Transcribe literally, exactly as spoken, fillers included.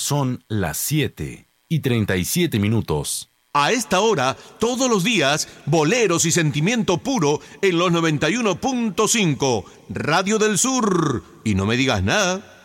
Son las siete y treinta y siete minutos. A esta hora, todos los días, boleros y sentimiento puro en los noventa y uno punto cinco, Radio del Sur. Y no me digas nada.